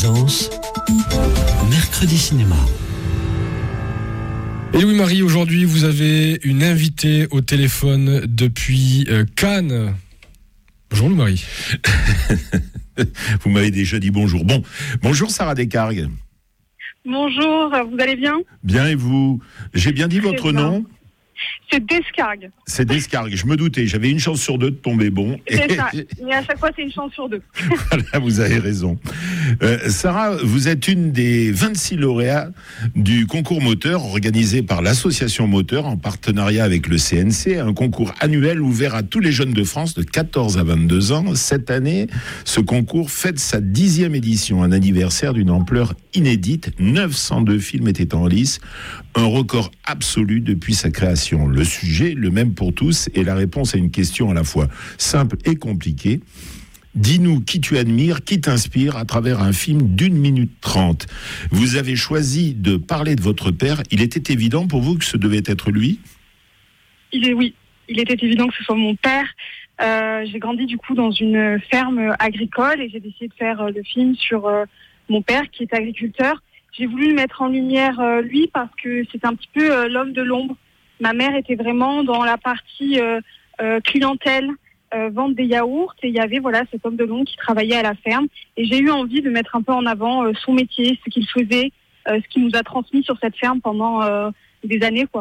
vacances, mercredi cinéma. Et Louis-Marie, aujourd'hui, vous avez une invitée au téléphone depuis Cannes. Bonjour Louis-Marie. Vous m'avez déjà dit bonjour. Bon, bonjour Sarah Descargues. Bonjour, vous allez bien ? Bien et vous ? J'ai bien dit votre nom ? C'est Descargues. C'est Descargues, je me doutais, j'avais une chance sur deux de tomber bon. C'est ça, mais à chaque fois c'est une chance sur deux. Voilà, vous avez raison. Sarah, vous êtes une des 26 lauréats du concours moteur organisé par l'association Moteur en partenariat avec le CNC, un concours annuel ouvert à tous les jeunes de France de 14 à 22 ans. Cette année, ce concours fête sa 10e édition, un anniversaire d'une ampleur inédite. 902 films étaient en lice, un record absolu depuis sa création. Le sujet, le même pour tous, et la réponse à une question à la fois simple et compliquée. Dis-nous qui tu admires, qui t'inspire à travers un film d'1 minute 30. Vous avez choisi de parler de votre père. Il était évident pour vous que ce devait être lui ? Oui, il était évident que ce soit mon père. J'ai grandi du coup dans une ferme agricole et j'ai décidé de faire le film sur mon père qui est agriculteur. J'ai voulu le mettre en lumière lui parce que c'est un petit peu l'homme de l'ombre. Ma mère était vraiment dans la partie clientèle, vente des yaourts, et il y avait cet homme de l'ombre qui travaillait à la ferme. Et j'ai eu envie de mettre un peu en avant son métier, ce qu'il faisait, ce qu'il nous a transmis sur cette ferme pendant des années, quoi.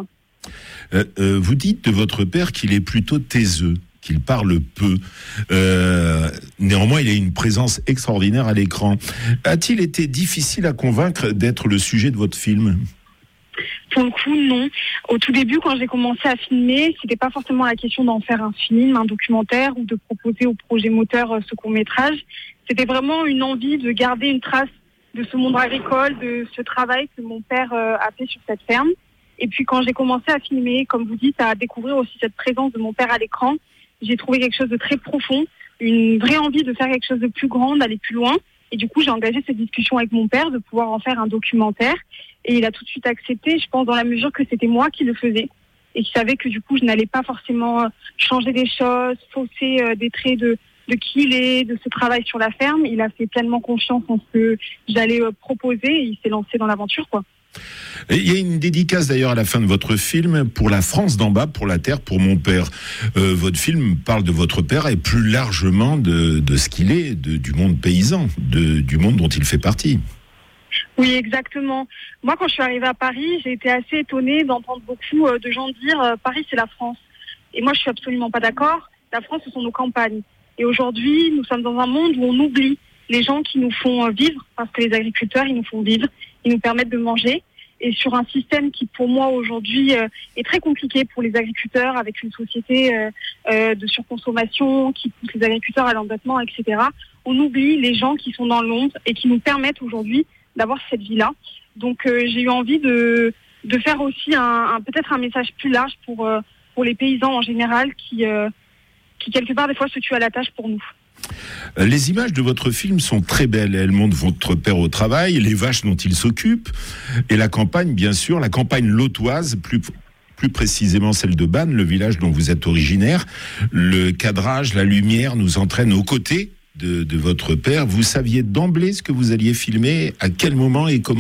Vous dites de votre père qu'il est plutôt taiseux, qu'il parle peu. Néanmoins, il a une présence extraordinaire à l'écran. A-t-il été difficile à convaincre d'être le sujet de votre film ? Pour le coup, non. Au tout début, quand j'ai commencé à filmer, c'était pas forcément la question d'en faire un film, un documentaire ou de proposer au projet Moteur ce court-métrage. C'était vraiment une envie de garder une trace de ce monde agricole, de ce travail que mon père a fait sur cette ferme. Et puis quand j'ai commencé à filmer, comme vous dites, à découvrir aussi cette présence de mon père à l'écran, j'ai trouvé quelque chose de très profond, une vraie envie de faire quelque chose de plus grand, d'aller plus loin. Et du coup, j'ai engagé cette discussion avec mon père de pouvoir en faire un documentaire. Et il a tout de suite accepté, je pense, dans la mesure que c'était moi qui le faisais. Et qu'il savait que du coup, je n'allais pas forcément changer des choses, fausser des traits de qui il est, de ce travail sur la ferme. Il a fait pleinement confiance en ce que j'allais proposer et il s'est lancé dans l'aventure, quoi. Et il y a une dédicace d'ailleurs à la fin de votre film pour la France d'en bas, pour la terre, pour mon père. Votre film parle de votre père et plus largement de ce qu'il est, du monde paysan, du monde dont il fait partie. Oui, exactement. Moi, quand je suis arrivée à Paris, j'ai été assez étonnée d'entendre beaucoup de gens dire Paris, c'est la France. Et moi, je suis absolument pas d'accord. La France, ce sont nos campagnes. Et aujourd'hui, nous sommes dans un monde où on oublie les gens qui nous font vivre, parce que les agriculteurs, ils nous font vivre, ils nous permettent de manger. Et sur un système qui, pour moi, aujourd'hui, est très compliqué pour les agriculteurs, avec une société de surconsommation qui pousse les agriculteurs à l'endettement, etc. On oublie les gens qui sont dans l'ombre et qui nous permettent aujourd'hui d'avoir cette vie-là. Donc, j'ai eu envie de faire aussi peut-être un message plus large pour les paysans en général qui, quelque part, des fois, se tuent à la tâche pour nous. Les images de votre film sont très belles. Elles montrent votre père au travail, les vaches dont il s'occupe, et la campagne, bien sûr, la campagne lotoise, plus précisément celle de Bannes, le village dont vous êtes originaire. Le cadrage, la lumière nous entraînent aux côtés de votre père. Vous saviez d'emblée ce que vous alliez filmer, à quel moment et comment ?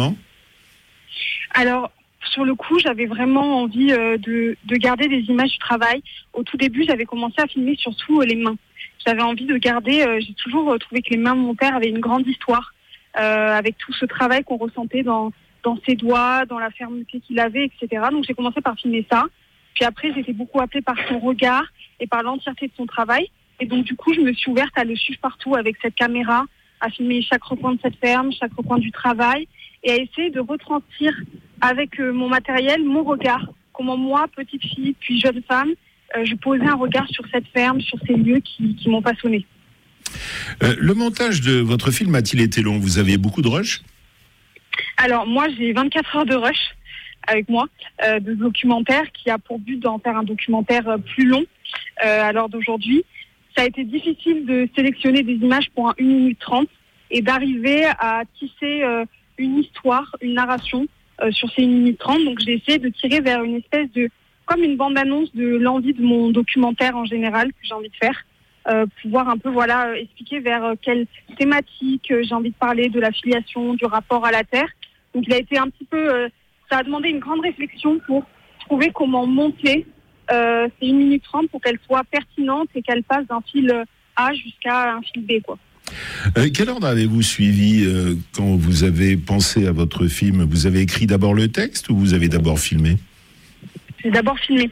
Alors, sur le coup, j'avais vraiment envie de garder des images du travail. Au tout début, j'avais commencé à filmer surtout les mains. J'avais envie de garder, j'ai toujours trouvé que les mains de mon père avaient une grande histoire, avec tout ce travail qu'on ressentait dans ses doigts, dans la fermeté qu'il avait, etc. Donc j'ai commencé par filmer ça. Puis après, j'ai été beaucoup appelée par son regard et par l'entièreté de son travail. Et donc du coup, je me suis ouverte à le suivre partout avec cette caméra, à filmer chaque recoin de cette ferme, chaque recoin du travail, et à essayer de retranscrire avec mon matériel, mon regard, comment moi, petite fille, puis jeune femme, je posais un regard sur cette ferme, sur ces lieux qui m'ont passionnée. Le montage de votre film a-t-il été long ? Vous avez beaucoup de rush ? Alors moi, j'ai 24 heures de rush avec moi, de documentaire, qui a pour but d'en faire un documentaire plus long à l'heure d'aujourd'hui. Ça a été difficile de sélectionner des images pour un 1 minute 30 et d'arriver à tisser une histoire, une narration sur ces 1 minute 30. Donc j'ai essayé de tirer vers une espèce de, comme une bande-annonce de l'envie de mon documentaire en général que j'ai envie de faire. pouvoir un peu expliquer vers quelle thématique j'ai envie de parler, de l'affiliation, du rapport à la Terre. Donc il a été un petit peu, ça a demandé une grande réflexion pour trouver comment monter ces 1 minute 30 pour qu'elle soit pertinente et qu'elle passe d'un fil A jusqu'à un fil B, quoi. Quel ordre avez-vous suivi quand vous avez pensé à votre film ? Vous avez écrit d'abord le texte ou vous avez d'abord filmé ? J'ai d'abord filmé,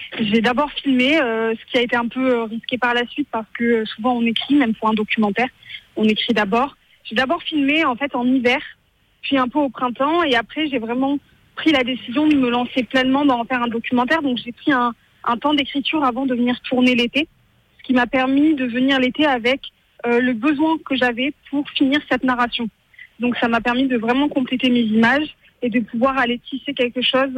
ce qui a été un peu risqué par la suite parce que souvent on écrit, même pour un documentaire, on écrit d'abord. J'ai d'abord filmé en fait en hiver, puis un peu au printemps, et après j'ai vraiment pris la décision de me lancer pleinement dans en faire un documentaire. Donc j'ai pris un temps d'écriture avant de venir tourner l'été, ce qui m'a permis de venir l'été avec le besoin que j'avais pour finir cette narration. Donc ça m'a permis de vraiment compléter mes images et de pouvoir aller tisser quelque chose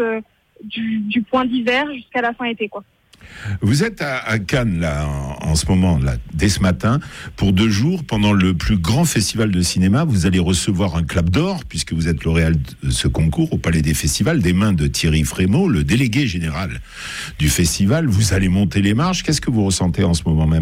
du point d'hiver jusqu'à la fin été, quoi. Vous êtes à Cannes là en ce moment, là, dès ce matin, pour 2 jours pendant le plus grand festival de cinéma. Vous allez recevoir un clap d'or puisque vous êtes lauréat de ce concours au Palais des Festivals des mains de Thierry Frémaux, le délégué général du festival. Vous allez monter les marches. Qu'est-ce que vous ressentez en ce moment même ?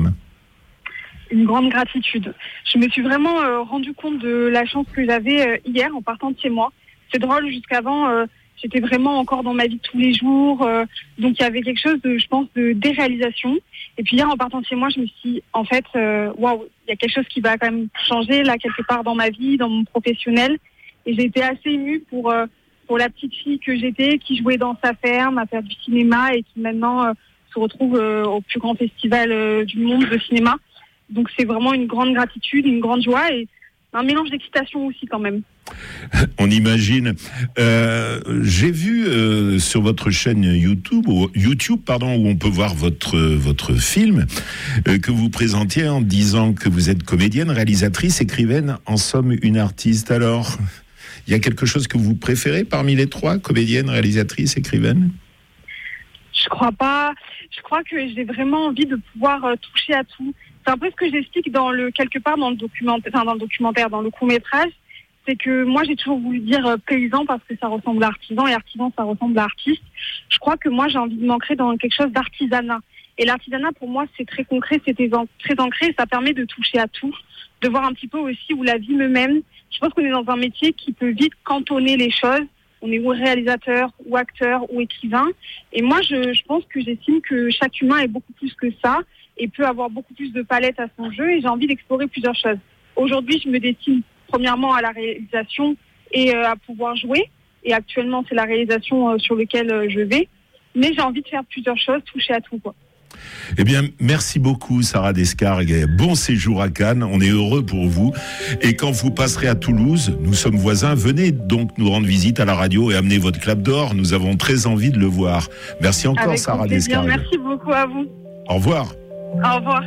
Une grande gratitude. Je me suis vraiment rendu compte de la chance que j'avais hier en partant de chez moi. C'est drôle, jusqu'avant, j'étais vraiment encore dans ma vie de tous les jours. Donc il y avait quelque chose de, je pense, de déréalisation. Et puis hier, en partant de chez moi, je me suis dit, en fait, waouh, il y a quelque chose qui va quand même changer là quelque part dans ma vie, dans mon professionnel. Et j'ai été assez émue pour la petite fille que j'étais, qui jouait dans sa ferme à faire du cinéma et qui maintenant se retrouve au plus grand festival du monde de cinéma. Donc c'est vraiment une grande gratitude, une grande joie et un mélange d'excitation aussi quand même. On imagine. J'ai vu sur votre chaîne YouTube, où on peut voir votre film, que vous présentiez en disant que vous êtes comédienne, réalisatrice, écrivaine, en somme une artiste. Alors, il y a quelque chose que vous préférez parmi les 3, comédienne, réalisatrice, écrivaine ? Je crois pas. Je crois que j'ai vraiment envie de pouvoir toucher à tout. C'est un peu ce que j'explique dans le documentaire, dans le court-métrage. C'est que moi, j'ai toujours voulu dire paysan parce que ça ressemble à artisan et artisan, ça ressemble à artiste. Je crois que moi, j'ai envie de m'ancrer dans quelque chose d'artisanat. Et l'artisanat, pour moi, c'est très concret, c'est très ancré et ça permet de toucher à tout, de voir un petit peu aussi où la vie me mène. Je pense qu'on est dans un métier qui peut vite cantonner les choses. On est ou réalisateur, ou acteur, ou écrivain. Et moi, je pense que j'estime que chaque humain est beaucoup plus que ça et peut avoir beaucoup plus de palettes à son jeu. Et j'ai envie d'explorer plusieurs choses. Aujourd'hui, je me destine premièrement à la réalisation et à pouvoir jouer. Et actuellement, c'est la réalisation sur laquelle je vais. Mais j'ai envie de faire plusieurs choses, toucher à tout, quoi. Eh bien, merci beaucoup, Sarah Descargues. Bon séjour à Cannes. On est heureux pour vous. Et quand vous passerez à Toulouse, nous sommes voisins. Venez donc nous rendre visite à la radio et amener votre clap d'or. Nous avons très envie de le voir. Merci encore, avec Sarah Descargues. Merci beaucoup à vous. Au revoir. Au revoir.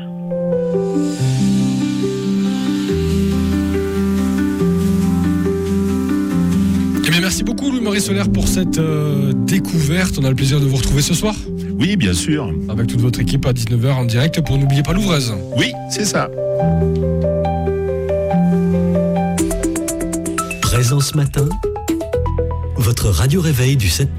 Eh bien, merci beaucoup, Louis-Marie Solaire, pour cette découverte. On a le plaisir de vous retrouver ce soir. Oui, bien sûr. Avec toute votre équipe à 19h en direct pour N'oubliez pas l'ouvreuse. Oui, c'est ça. Présence matin, votre radio réveil du 7-9.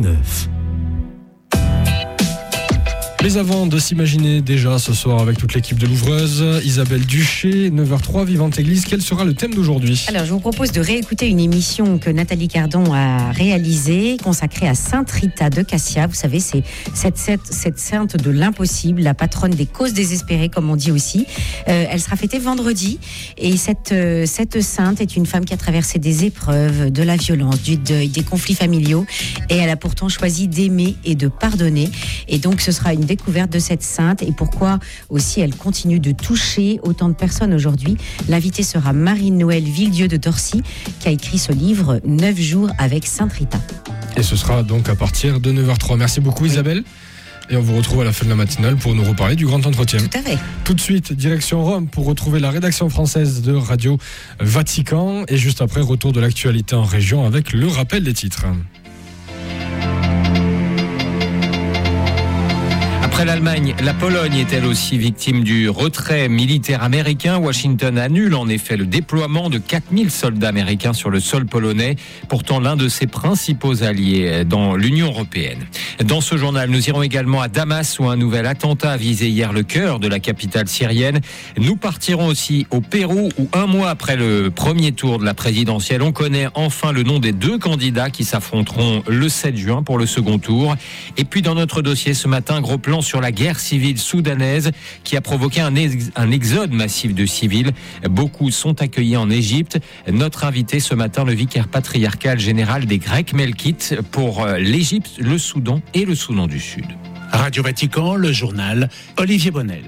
Mais avant de s'imaginer déjà ce soir avec toute l'équipe de l'ouvreuse, Isabelle Duché, 9h03, Vivante Église, quel sera le thème d'aujourd'hui ? Alors, je vous propose de réécouter une émission que Nathalie Cardon a réalisée, consacrée à Sainte Rita de Cassia. Vous savez, c'est cette sainte de l'impossible, la patronne des causes désespérées, comme on dit aussi. Elle sera fêtée vendredi. Et cette sainte est une femme qui a traversé des épreuves, de la violence, du deuil, des conflits familiaux. Et elle a pourtant choisi d'aimer et de pardonner. Et donc, ce sera une découverte de cette sainte et pourquoi aussi elle continue de toucher autant de personnes aujourd'hui. L'invitée sera Marie-Noëlle Villedieu de Torcy qui a écrit ce livre 9 jours avec Sainte Rita. Et ce sera donc à partir de 9h03. Merci beaucoup, Isabelle. Et on vous retrouve à la fin de la matinale pour nous reparler du grand entretien. Tout à fait. Tout de suite, direction Rome pour retrouver la rédaction française de Radio Vatican. Et juste après, retour de l'actualité en région avec le rappel des titres. Après Après l'Allemagne, la Pologne est elle aussi victime du retrait militaire américain. Washington annule en effet le déploiement de 4000 soldats américains sur le sol polonais, pourtant l'un de ses principaux alliés dans l'Union européenne. Dans ce journal, nous irons également à Damas où un nouvel attentat a visé hier le cœur de la capitale syrienne. Nous partirons aussi au Pérou où un mois après le premier tour de la présidentielle, on connaît enfin le nom des 2 candidats qui s'affronteront le 7 juin pour le second tour. Et puis dans notre dossier ce matin, gros plan sur la guerre civile soudanaise qui a provoqué un exode massif de civils. Beaucoup sont accueillis en Égypte. Notre invité ce matin, le vicaire patriarcal général des Grecs Melkites pour l'Égypte, le Soudan et le Soudan du Sud. Radio Vatican, le journal, Olivier Bonnel.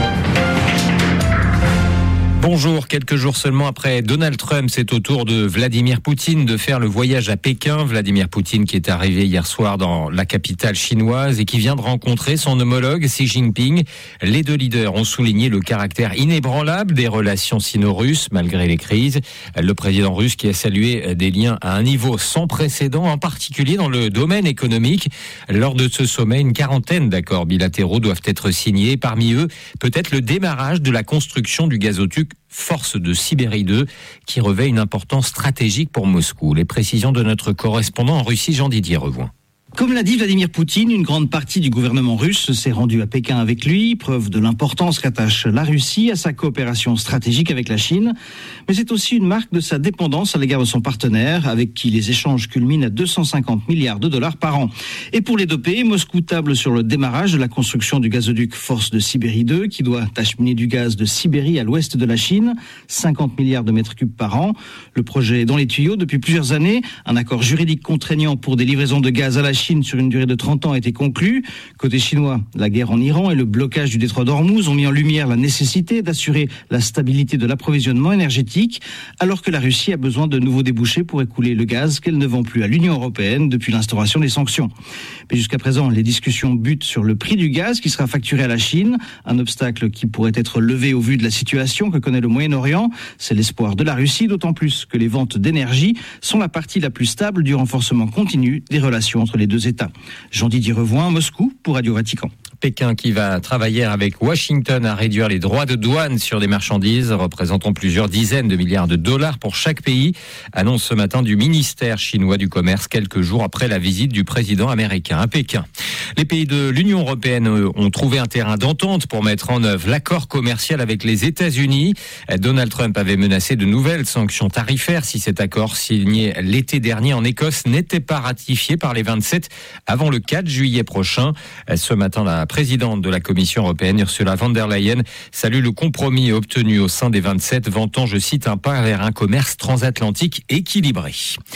Bonjour, quelques jours seulement après Donald Trump, c'est au tour de Vladimir Poutine de faire le voyage à Pékin. Vladimir Poutine qui est arrivé hier soir dans la capitale chinoise et qui vient de rencontrer son homologue Xi Jinping. Les 2 leaders ont souligné le caractère inébranlable des relations sino-russes malgré les crises. Le président russe qui a salué des liens à un niveau sans précédent, en particulier dans le domaine économique. Lors de ce sommet, une quarantaine d'accords bilatéraux doivent être signés. Parmi eux, peut-être le démarrage de la construction du gazoduc Force de Sibérie 2, qui revêt une importance stratégique pour Moscou. Les précisions de notre correspondant en Russie, Jean-Didier Revoin. Comme l'a dit Vladimir Poutine, une grande partie du gouvernement russe s'est rendue à Pékin avec lui, preuve de l'importance qu'attache la Russie à sa coopération stratégique avec la Chine. Mais c'est aussi une marque de sa dépendance à l'égard de son partenaire, avec qui les échanges culminent à 250 milliards de dollars par an. Et pour les 2 pays, Moscou table sur le démarrage de la construction du gazoduc Force de Sibérie 2, qui doit acheminer du gaz de Sibérie à l'ouest de la Chine, 50 milliards de mètres cubes par an. Le projet est dans les tuyaux depuis plusieurs années. Un accord juridique contraignant pour des livraisons de gaz à la Chine sur une durée de 30 ans a été conclu. Côté chinois, la guerre en Iran et le blocage du détroit d'Ormuz ont mis en lumière la nécessité d'assurer la stabilité de l'approvisionnement énergétique, alors que la Russie a besoin de nouveaux débouchés pour écouler le gaz qu'elle ne vend plus à l'Union européenne depuis l'instauration des sanctions. Mais jusqu'à présent, les discussions butent sur le prix du gaz qui sera facturé à la Chine, un obstacle qui pourrait être levé au vu de la situation que connaît le Moyen-Orient. C'est l'espoir de la Russie, d'autant plus que les ventes d'énergie sont la partie la plus stable du renforcement continu des relations entre les 2 États. Jean-Didier Revoin, Moscou, pour Radio Vatican. Pékin qui va travailler avec Washington à réduire les droits de douane sur des marchandises représentant plusieurs dizaines de milliards de dollars pour chaque pays, annonce ce matin du ministère chinois du commerce quelques jours après la visite du président américain à Pékin. Les pays de l'Union européenne ont trouvé un terrain d'entente pour mettre en œuvre l'accord commercial avec les États-Unis. Donald Trump avait menacé de nouvelles sanctions tarifaires si cet accord signé l'été dernier en Écosse n'était pas ratifié par les 27 avant le 4 juillet prochain. Ce matin, la présidente de la Commission européenne, Ursula von der Leyen, salue le compromis obtenu au sein des 27, vantant, je cite, un pas vers un commerce transatlantique équilibré.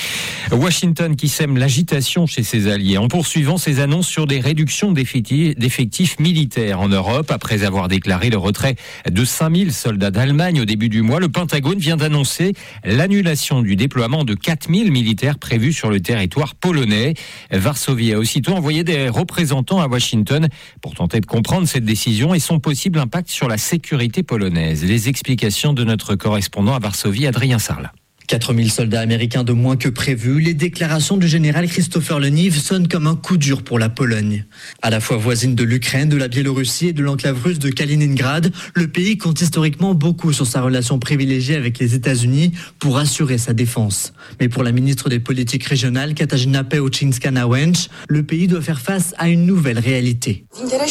Washington qui sème l'agitation chez ses alliés en poursuivant ses annonces sur des réductions d'effectifs militaires en Europe. Après avoir déclaré le retrait de 5000 soldats d'Allemagne au début du mois, le Pentagone vient d'annoncer l'annulation du déploiement de 4000 militaires prévus sur le territoire polonais. Varsovie a aussitôt envoyé des représentants à Washington pour tenter de comprendre cette décision et son possible impact sur la sécurité polonaise. Les explications de notre correspondant à Varsovie, Adrien Sarlat. 4000 soldats américains de moins que prévu, les déclarations du général Christopher Leniw sonnent comme un coup dur pour la Pologne. À la fois voisine de l'Ukraine, de la Biélorussie et de l'enclave russe de Kaliningrad, le pays compte historiquement beaucoup sur sa relation privilégiée avec les États-Unis pour assurer sa défense. Mais pour la ministre des Politiques régionales, Katarzyna Pełczyńska-Łęcz, le pays doit faire face à une nouvelle réalité.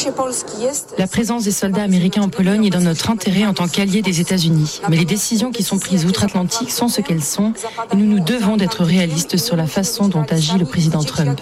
La présence des soldats américains en Pologne est dans notre intérêt en tant qu'alliés des États-Unis. Mais les décisions qui sont prises outre-Atlantique sont ce qu'elles sont et nous devons d'être réalistes sur la façon dont agit le président Trump.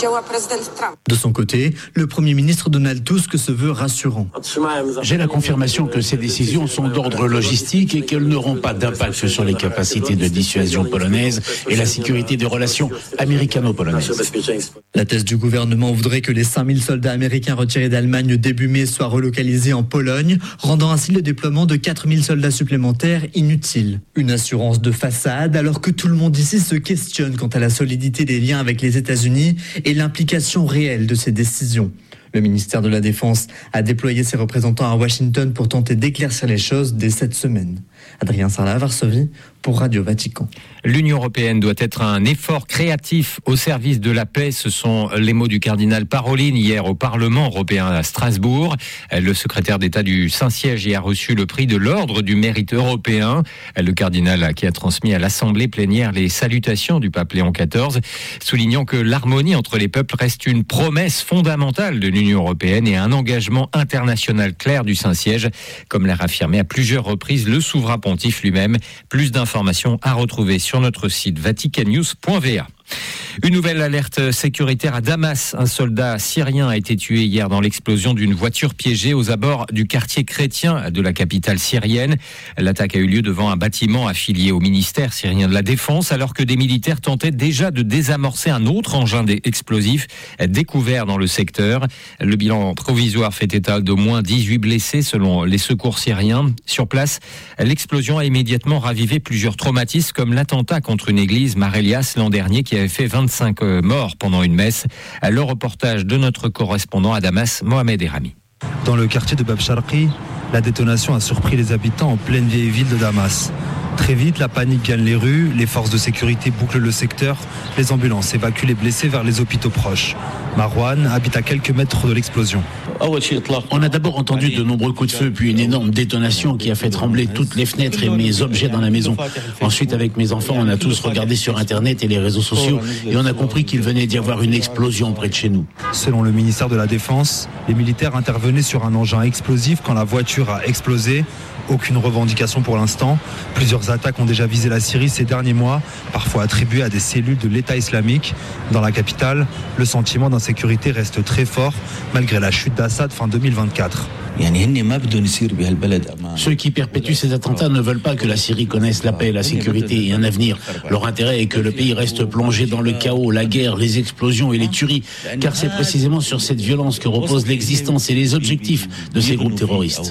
De son côté, le Premier ministre Donald Tusk se veut rassurant. J'ai la confirmation que ces décisions sont d'ordre logistique et qu'elles n'auront pas d'impact sur les capacités de dissuasion polonaises et la sécurité des relations américano-polonaises. La thèse du gouvernement voudrait que les 5000 soldats américains retirés d'Allemagne début mai soient relocalisés en Pologne, rendant ainsi le déploiement de 4000 soldats supplémentaires inutile. Une assurance de façade alors que tout le monde ici se questionne quant à la solidité des liens avec les États-Unis et l'implication réelle de ces décisions. Le ministère de la Défense a déployé ses représentants à Washington pour tenter d'éclaircir les choses dès cette semaine. Adrien Sarlat, Varsovie, pour Radio Vatican. L'Union européenne doit être un effort créatif au service de la paix. Ce sont les mots du cardinal Parolin hier au Parlement européen à Strasbourg. Le secrétaire d'État du Saint-Siège y a reçu le prix de l'Ordre du Mérite européen. Le cardinal qui a transmis à l'Assemblée plénière les salutations du pape Léon XIV, soulignant que l'harmonie entre les peuples reste une promesse fondamentale de l'Union européenne et un engagement international clair du Saint-Siège, comme l'a affirmé à plusieurs reprises le souverain pontife lui-même. Plus d'informations à retrouver sur notre site vaticannews.va. Une nouvelle alerte sécuritaire à Damas. Un soldat syrien a été tué hier dans l'explosion d'une voiture piégée aux abords du quartier chrétien de la capitale syrienne. L'attaque a eu lieu devant un bâtiment affilié au ministère syrien de la Défense, alors que des militaires tentaient déjà de désamorcer un autre engin explosif découvert dans le secteur. Le bilan provisoire fait état d'au moins 18 blessés selon les secours syriens. Sur place, l'explosion a immédiatement ravivé plusieurs traumatismes, comme l'attentat contre une église Mar Elias l'an dernier qui avait fait 25 morts pendant une messe. Le reportage de notre correspondant à Damas, Mohamed Erami. Dans le quartier de Bab Sharqi, la détonation a surpris les habitants en pleine vieille ville de Damas. Très vite, la panique gagne les rues, les forces de sécurité bouclent le secteur, les ambulances évacuent les blessés vers les hôpitaux proches. Marwan habite à quelques mètres de l'explosion. On a d'abord entendu de nombreux coups de feu, puis une énorme détonation qui a fait trembler toutes les fenêtres et mes objets dans la maison. Ensuite, avec mes enfants, on a tous regardé sur Internet et les réseaux sociaux et on a compris qu'il venait d'y avoir une explosion près de chez nous. Selon le ministère de la Défense, les militaires intervenaient sur un engin explosif quand la voiture a explosé. Aucune revendication pour l'instant. Plusieurs attaques ont déjà visé la Syrie ces derniers mois, parfois attribuées à des cellules de l'État islamique. Dans la capitale, le sentiment d'insécurité reste très fort, malgré la chute d'Assad fin 2024. Ceux qui perpétuent ces attentats ne veulent pas que la Syrie connaisse la paix, la sécurité et un avenir. Leur intérêt est que le pays reste plongé dans le chaos, la guerre, les explosions et les tueries, car c'est précisément sur cette violence que repose l'existence et les objectifs de ces groupes terroristes.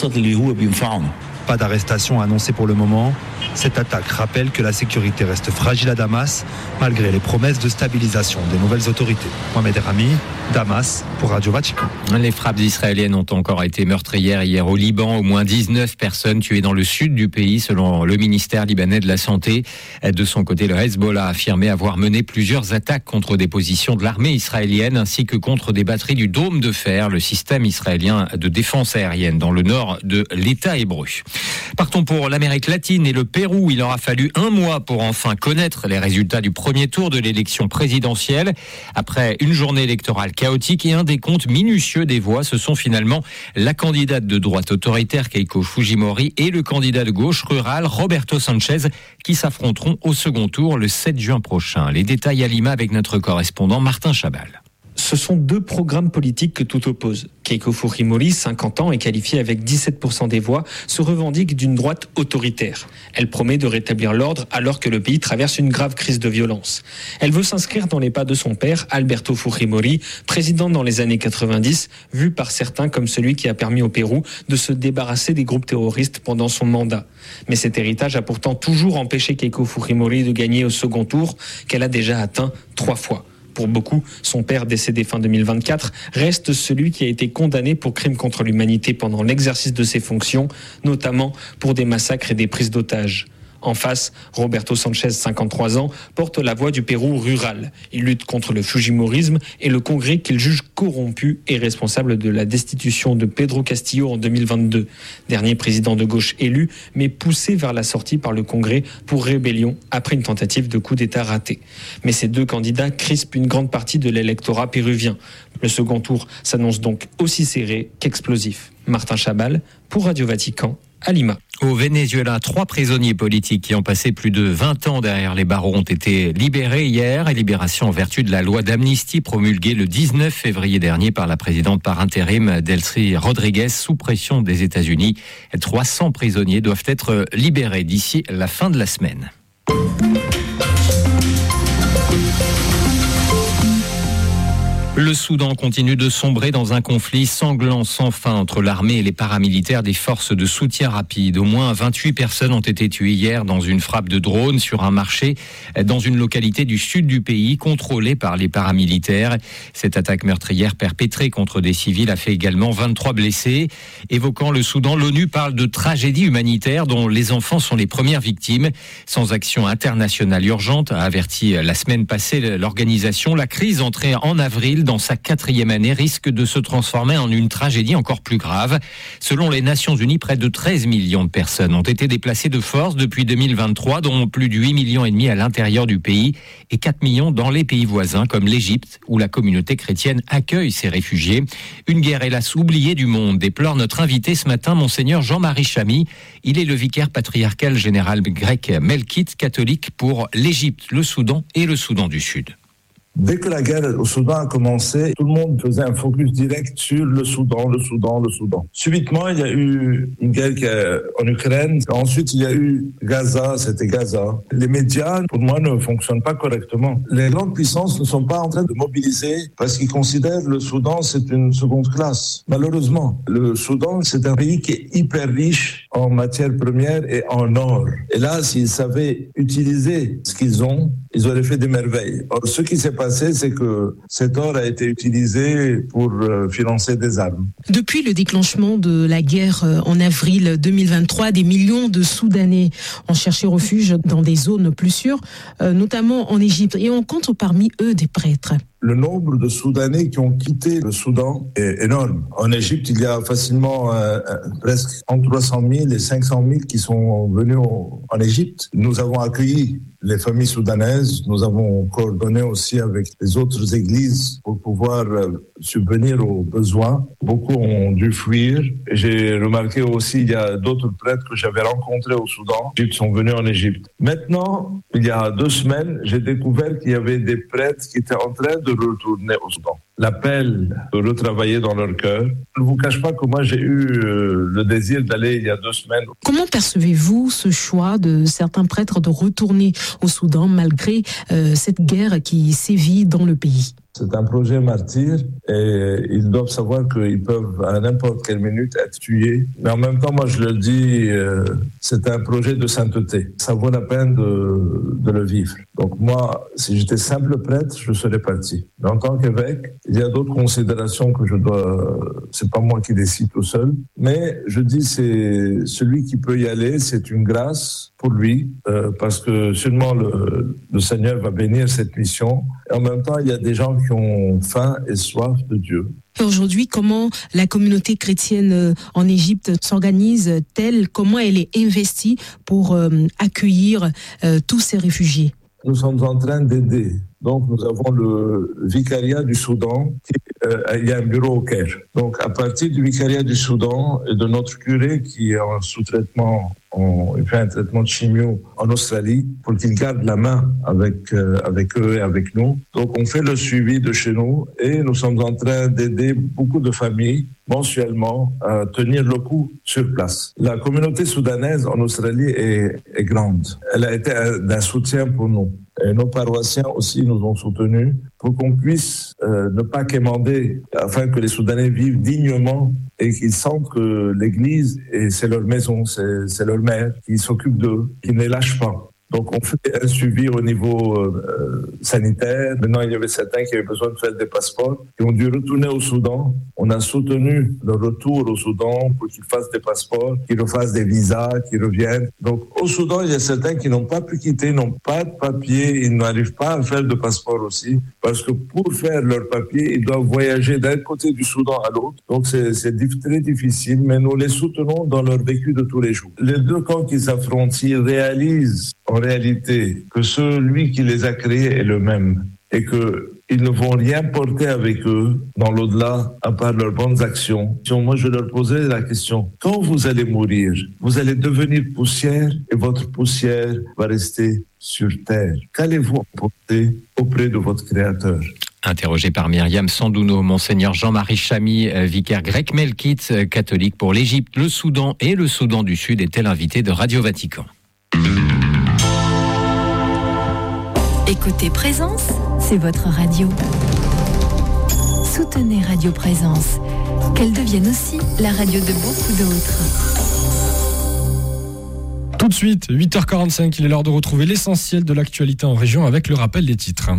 Pas d'arrestation annoncée pour le moment. Cette attaque rappelle que la sécurité reste fragile à Damas, malgré les promesses de stabilisation des nouvelles autorités. Mohamed Erami, Damas, pour Radio Vatican. Les frappes israéliennes ont encore été meurtrières hier au Liban. Au moins 19 personnes tuées dans le sud du pays, selon le ministère libanais de la Santé. De son côté, le Hezbollah a affirmé avoir mené plusieurs attaques contre des positions de l'armée israélienne, ainsi que contre des batteries du Dôme de Fer, le système israélien de défense aérienne dans le nord de l'État hébreu. Partons pour l'Amérique latine et le Pérou. Il aura fallu un mois pour enfin connaître les résultats du premier tour de l'élection présidentielle. Après une journée électorale chaotique et un décompte minutieux des voix, ce sont finalement la candidate de droite autoritaire Keiko Fujimori et le candidat de gauche rural Roberto Sanchez qui s'affronteront au second tour le 7 juin prochain. Les détails à Lima avec notre correspondant Martin Chabal. Ce sont deux programmes politiques que tout oppose. Keiko Fujimori, 50 ans et qualifiée avec 17% des voix, se revendique d'une droite autoritaire. Elle promet de rétablir l'ordre alors que le pays traverse une grave crise de violence. Elle veut s'inscrire dans les pas de son père, Alberto Fujimori, président dans les années 90, vu par certains comme celui qui a permis au Pérou de se débarrasser des groupes terroristes pendant son mandat. Mais cet héritage a pourtant toujours empêché Keiko Fujimori de gagner au second tour, qu'elle a déjà atteint 3 fois. Pour beaucoup, son père, décédé fin 2024, reste celui qui a été condamné pour crimes contre l'humanité pendant l'exercice de ses fonctions, notamment pour des massacres et des prises d'otages. En face, Roberto Sanchez, 53 ans, porte la voix du Pérou rural. Il lutte contre le fujimorisme et le Congrès qu'il juge corrompu et responsable de la destitution de Pedro Castillo en 2022. Dernier président de gauche élu, mais poussé vers la sortie par le Congrès pour rébellion après une tentative de coup d'État ratée. Mais ces deux candidats crispent une grande partie de l'électorat péruvien. Le second tour s'annonce donc aussi serré qu'explosif. Martin Chabal, pour Radio Vatican, à Lima. Au Venezuela, 3 prisonniers politiques qui ont passé plus de 20 ans derrière les barreaux ont été libérés hier. Libération en vertu de la loi d'amnistie promulguée le 19 février dernier par la présidente par intérim Delcy Rodriguez sous pression des États-Unis. 300 prisonniers doivent être libérés d'ici la fin de la semaine. Le Soudan continue de sombrer dans un conflit sanglant sans fin entre l'armée et les paramilitaires des forces de soutien rapide. Au moins 28 personnes ont été tuées hier dans une frappe de drone sur un marché dans une localité du sud du pays contrôlée par les paramilitaires. Cette attaque meurtrière perpétrée contre des civils a fait également 23 blessés. Évoquant le Soudan, l'ONU parle de tragédie humanitaire dont les enfants sont les premières victimes. Sans action internationale urgente, a averti la semaine passée l'organisation, la crise entrée en avril dans sa 4e année risque de se transformer en une tragédie encore plus grave. Selon les Nations Unies, près de 13 millions de personnes ont été déplacées de force depuis 2023, dont plus de 8,5 millions à l'intérieur du pays et 4 millions dans les pays voisins comme l'Égypte, où la communauté chrétienne accueille ces réfugiés. Une guerre hélas oubliée du monde, déplore notre invité ce matin, Monseigneur Jean-Marie Chamy. Il est le vicaire patriarcal général grec melkite catholique pour l'Égypte, le Soudan et le Soudan du Sud. Dès que la guerre au Soudan a commencé, tout le monde faisait un focus direct sur le Soudan. Subitement, il y a eu une guerre en Ukraine. Ensuite, il y a eu Gaza, c'était Gaza. Les médias, pour moi, ne fonctionnent pas correctement. Les grandes puissances ne sont pas en train de mobiliser parce qu'ils considèrent le Soudan, c'est une seconde classe. Malheureusement, le Soudan, c'est un pays qui est hyper riche en matières premières et en or. Et là, s'ils savaient utiliser ce qu'ils ont, ils auraient fait des merveilles. Or, ce qui s'est passé, c'est que cet or a été utilisé pour financer des armes. Depuis le déclenchement de la guerre en avril 2023, des millions de Soudanais ont cherché refuge dans des zones plus sûres, notamment en Égypte. Et on compte parmi eux des prêtres. Le nombre de Soudanais qui ont quitté le Soudan est énorme. En Égypte, il y a facilement presque entre 300 000 et 500 000 qui sont venus en Égypte. Nous avons accueilli les familles soudanaises. Nous avons coordonné aussi avec les autres églises pour pouvoir subvenir aux besoins. Beaucoup ont dû fuir. Et j'ai remarqué aussi, il y a d'autres prêtres que j'avais rencontrés au Soudan qui sont venus en Égypte. Maintenant, il y a 2 semaines, j'ai découvert qu'il y avait des prêtres qui étaient en train de retourner au Soudan. L'appel de retravailler dans leur cœur. Je ne vous cache pas que moi j'ai eu le désir d'aller il y a 2 semaines. Comment percevez-vous ce choix de certains prêtres de retourner au Soudan malgré cette guerre qui sévit dans le pays ? C'est un projet martyr et ils doivent savoir qu'ils peuvent à n'importe quelle minute être tués. Mais en même temps, moi je le dis, c'est un projet de sainteté. Ça vaut la peine de le vivre. Donc moi, si j'étais simple prêtre, je serais parti. Mais en tant qu'évêque, il y a d'autres considérations que c'est pas moi qui décide tout seul. Mais je dis, c'est celui qui peut y aller, c'est une grâce pour lui, parce que seulement le Seigneur va bénir cette mission. Et en même temps, il y a des gens qui ont faim et soif de Dieu. Et aujourd'hui, comment la communauté chrétienne en Égypte s'organise-t-elle ? Comment elle est investie pour accueillir tous ces réfugiés ? Nous sommes en train d'aider. Donc, nous avons le vicariat du Soudan. Il y a un bureau au Caire. Donc, à partir du vicariat du Soudan et de notre curé qui est en sous-traitement, il fait un traitement de chimio en Australie pour qu'il garde la main avec eux et avec nous. Donc, on fait le suivi de chez nous et nous sommes en train d'aider beaucoup de familles mensuellement à tenir le coup sur place. La communauté soudanaise en Australie est grande. Elle a été d'un soutien pour nous. Et nos paroissiens aussi nous ont soutenus pour qu'on puisse ne pas quémander afin que les Soudanais vivent dignement et qu'ils sentent que l'Église, c'est leur maison, c'est leur mère, qui s'occupe d'eux, qui ne les lâche pas. Donc, on fait un suivi au niveau sanitaire. Maintenant, il y avait certains qui avaient besoin de faire des passeports, qui ont dû retourner au Soudan. On a soutenu leur retour au Soudan pour qu'ils fassent des passeports, qu'ils refassent des visas, qu'ils reviennent. Donc, au Soudan, il y a certains qui n'ont pas pu quitter, n'ont pas de papier, ils n'arrivent pas à faire de passeport aussi, parce que pour faire leur papier, ils doivent voyager d'un côté du Soudan à l'autre. Donc, c'est très difficile, mais nous les soutenons dans leur vécu de tous les jours. Les 2 camps qui s'affrontent, s'ils réalisent en réalité que celui qui les a créés est le même et qu'ils ne vont rien porter avec eux dans l'au-delà à part leurs bonnes actions. Moi, je leur posais la question, quand vous allez mourir, vous allez devenir poussière et votre poussière va rester sur terre. Qu'allez-vous apporter auprès de votre Créateur ? Interrogé par Myriam Sandouno, Monseigneur Jean-Marie Chamy, vicaire grec melkite catholique pour l'Égypte, le Soudan et le Soudan du Sud, était l'invité de Radio Vatican. Écoutez Présence, c'est votre radio. soutenez Radio Présence. Qu'elle devienne aussi la radio de beaucoup d'autres. Tout de suite, 8h45, il est l'heure de retrouver l'essentiel de l'actualité en région avec le rappel des titres.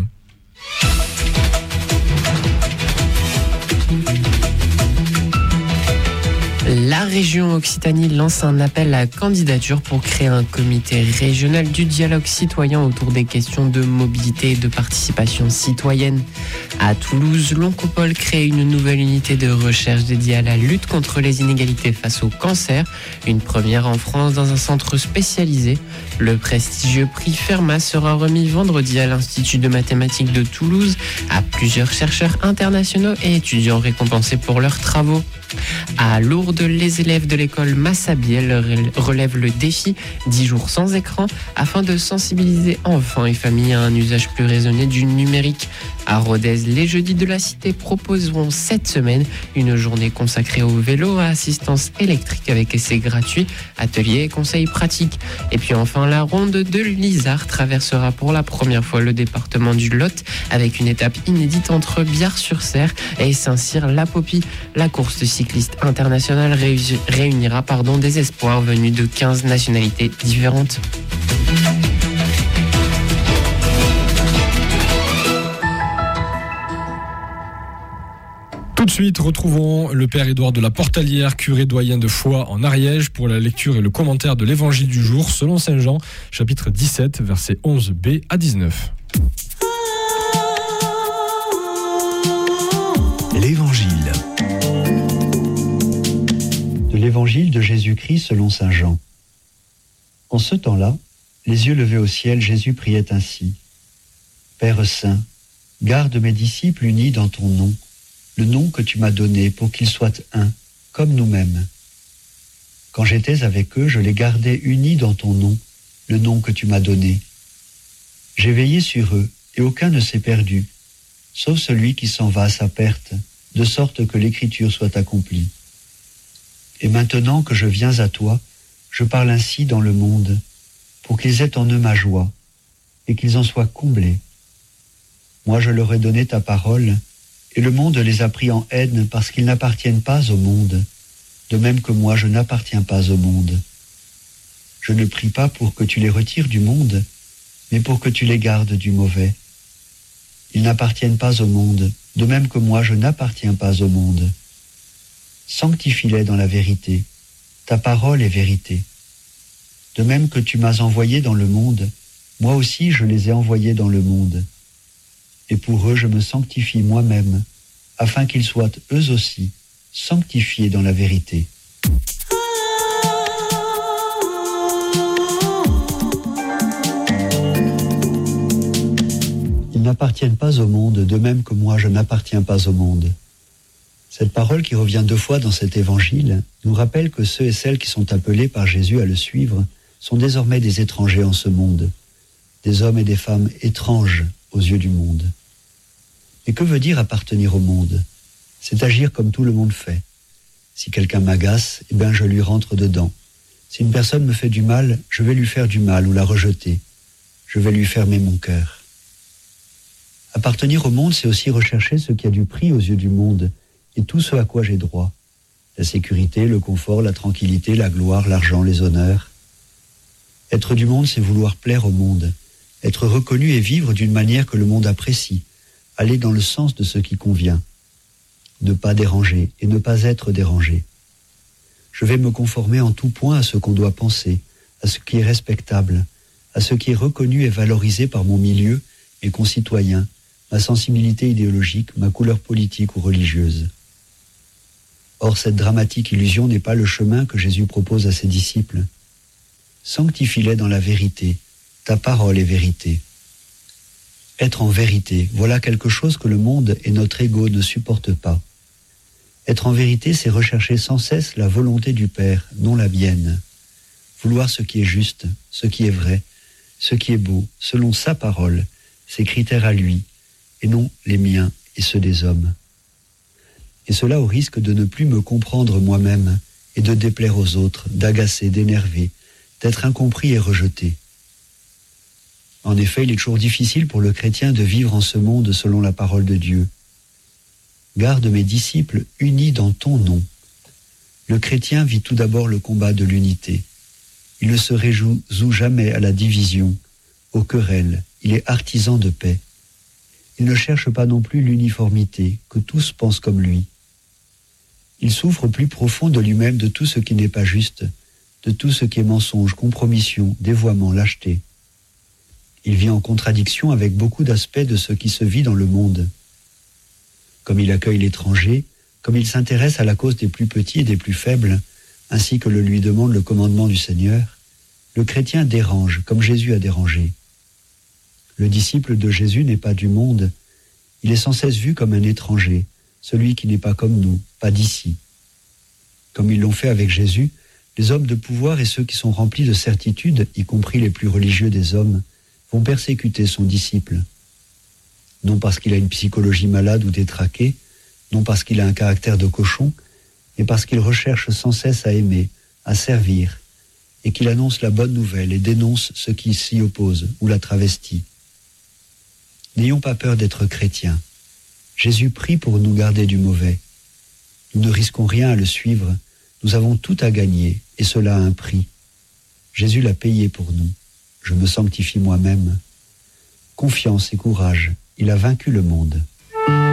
La région Occitanie lance un appel à candidature pour créer un comité régional du dialogue citoyen autour des questions de mobilité et de participation citoyenne. À Toulouse, l'Oncopole crée une nouvelle unité de recherche dédiée à la lutte contre les inégalités face au cancer, une première en France dans un centre spécialisé. Le prestigieux prix Fermat sera remis vendredi à l'Institut de mathématiques de Toulouse à plusieurs chercheurs internationaux et étudiants récompensés pour leurs travaux. À Lourdes, les élèves de l'école Massabielle relèvent le défi 10 jours sans écran afin de sensibiliser enfants et familles à un usage plus raisonné du numérique. À Rodez, les jeudis de la Cité proposeront cette semaine une journée consacrée au vélo à assistance électrique avec essais gratuits, ateliers et conseils pratiques. Et puis enfin, la ronde de l'Isard traversera pour la première fois le département du Lot avec une étape inédite entre Biars-sur-Cère et Saint-Cyr-la-Popie. La course cycliste internationale réunira des espoirs venus de 15 nationalités différentes. Tout de suite, retrouvons le père Édouard de la Portalière, curé doyen de Foix en Ariège, pour la lecture et le commentaire de l'évangile du jour selon Saint Jean, chapitre 17, versets 11b à 19. L'évangile. De l'évangile de Jésus-Christ selon Saint Jean. En ce temps-là, les yeux levés au ciel, Jésus priait ainsi. Père Saint, garde mes disciples unis dans ton nom, le nom que tu m'as donné pour qu'ils soient un, comme nous-mêmes. Quand j'étais avec eux, je les gardais unis dans ton nom, le nom que tu m'as donné. J'ai veillé sur eux, et aucun ne s'est perdu, sauf celui qui s'en va à sa perte, de sorte que l'écriture soit accomplie. Et maintenant que je viens à toi, je parle ainsi dans le monde, pour qu'ils aient en eux ma joie, et qu'ils en soient comblés. Moi je leur ai donné ta parole, et le monde les a pris en haine parce qu'ils n'appartiennent pas au monde, de même que moi je n'appartiens pas au monde. Je ne prie pas pour que tu les retires du monde, mais pour que tu les gardes du mauvais. Ils n'appartiennent pas au monde, de même que moi je n'appartiens pas au monde. Sanctifie-les dans la vérité, ta parole est vérité. De même que tu m'as envoyé dans le monde, moi aussi je les ai envoyés dans le monde. Et pour eux je me sanctifie moi-même, afin qu'ils soient eux aussi sanctifiés dans la vérité. Ils n'appartiennent pas au monde, de même que moi je n'appartiens pas au monde. Cette parole qui revient 2 fois dans cet évangile nous rappelle que ceux et celles qui sont appelés par Jésus à le suivre sont désormais des étrangers en ce monde, des hommes et des femmes étranges aux yeux du monde. Et que veut dire appartenir au monde ? C'est agir comme tout le monde fait. Si quelqu'un m'agace, je lui rentre dedans. Si une personne me fait du mal, je vais lui faire du mal ou la rejeter. Je vais lui fermer mon cœur. Appartenir au monde, c'est aussi rechercher ce qui a du prix aux yeux du monde et tout ce à quoi j'ai droit. La sécurité, le confort, la tranquillité, la gloire, l'argent, les honneurs. Être du monde, c'est vouloir plaire au monde, être reconnu et vivre d'une manière que le monde apprécie, aller dans le sens de ce qui convient, ne pas déranger et ne pas être dérangé. Je vais me conformer en tout point à ce qu'on doit penser, à ce qui est respectable, à ce qui est reconnu et valorisé par mon milieu, mes concitoyens, ma sensibilité idéologique, ma couleur politique ou religieuse. Or, cette dramatique illusion n'est pas le chemin que Jésus propose à ses disciples. Sanctifie-les dans la vérité, ta parole est vérité. Être en vérité, voilà quelque chose que le monde et notre ego ne supportent pas. Être en vérité, c'est rechercher sans cesse la volonté du Père, non la mienne. Vouloir ce qui est juste, ce qui est vrai, ce qui est beau, selon sa parole, ses critères à lui, et non les miens et ceux des hommes. Et cela au risque de ne plus me comprendre moi-même et de déplaire aux autres, d'agacer, d'énerver, d'être incompris et rejeté. En effet, il est toujours difficile pour le chrétien de vivre en ce monde selon la parole de Dieu. Garde mes disciples unis dans ton nom. Le chrétien vit tout d'abord le combat de l'unité. Il ne se réjoue jamais à la division, aux querelles. Il est artisan de paix. Il ne cherche pas non plus l'uniformité, que tous pensent comme lui. Il souffre plus profond de lui-même de tout ce qui n'est pas juste, de tout ce qui est mensonge, compromission, dévoiement, lâcheté. Il vit en contradiction avec beaucoup d'aspects de ce qui se vit dans le monde. Comme il accueille l'étranger, comme il s'intéresse à la cause des plus petits et des plus faibles, ainsi que le lui demande le commandement du Seigneur, le chrétien dérange, comme Jésus a dérangé. Le disciple de Jésus n'est pas du monde, il est sans cesse vu comme un étranger, celui qui n'est pas comme nous, pas d'ici. Comme ils l'ont fait avec Jésus, les hommes de pouvoir et ceux qui sont remplis de certitude, y compris les plus religieux des hommes, vont persécuter son disciple. Non parce qu'il a une psychologie malade ou détraquée, non parce qu'il a un caractère de cochon, mais parce qu'il recherche sans cesse à aimer, à servir, et qu'il annonce la bonne nouvelle et dénonce ceux qui s'y opposent ou la travestissent. N'ayons pas peur d'être chrétiens. Jésus prie pour nous garder du mauvais. Nous ne risquons rien à le suivre. Nous avons tout à gagner, et cela a un prix. Jésus l'a payé pour nous. Je me sanctifie moi-même. Confiance et courage, il a vaincu le monde.